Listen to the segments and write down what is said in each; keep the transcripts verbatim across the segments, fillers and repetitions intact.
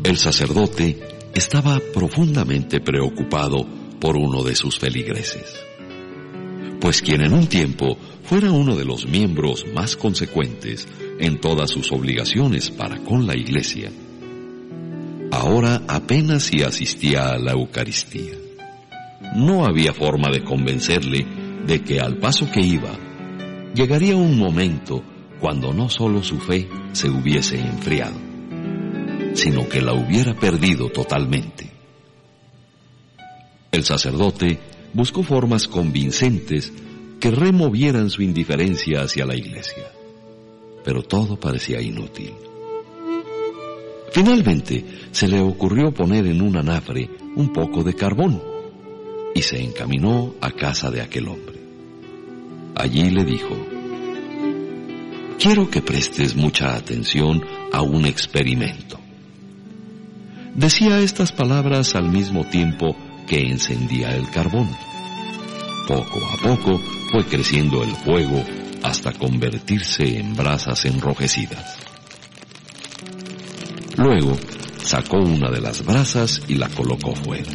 El sacerdote estaba profundamente preocupado por uno de sus feligreses, pues quien en un tiempo fuera uno de los miembros más consecuentes en todas sus obligaciones para con la Iglesia, ahora apenas si asistía a la Eucaristía. No había forma de convencerle de que al paso que iba, llegaría un momento cuando no solo su fe se hubiese enfriado, sino que la hubiera perdido totalmente. El sacerdote buscó formas convincentes que removieran su indiferencia hacia la Iglesia, pero todo parecía inútil. Finalmente se le ocurrió poner en un anafre un poco de carbón y se encaminó a casa de aquel hombre. Allí le dijo: quiero que prestes mucha atención a un experimento. Decía estas palabras al mismo tiempo que encendía el carbón. Poco a poco fue creciendo el fuego hasta convertirse en brasas enrojecidas. Luego sacó una de las brasas y la colocó fuera.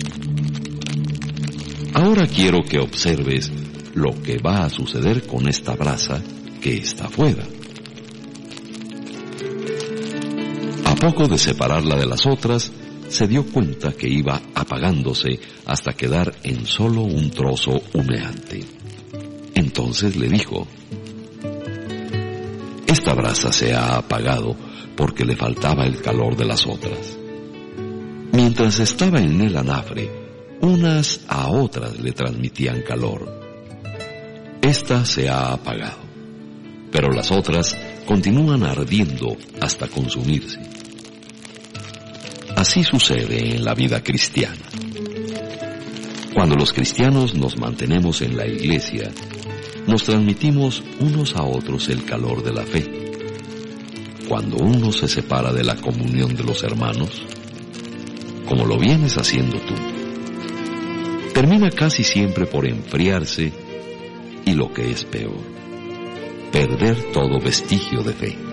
Ahora quiero que observes lo que va a suceder con esta brasa que está fuera. A poco de separarla de las otras, se dio cuenta que iba apagándose hasta quedar en solo un trozo humeante. Entonces le dijo: esta brasa se ha apagado porque le faltaba el calor de las otras. Mientras estaba en el anafre, unas a otras le transmitían calor. Esta se ha apagado, pero las otras continúan ardiendo hasta consumirse. Así sucede en la vida cristiana. Cuando los cristianos nos mantenemos en la Iglesia, nos transmitimos unos a otros el calor de la fe. Cuando uno se separa de la comunión de los hermanos, como lo vienes haciendo tú, termina casi siempre por enfriarse y, lo que es peor, perder todo vestigio de fe.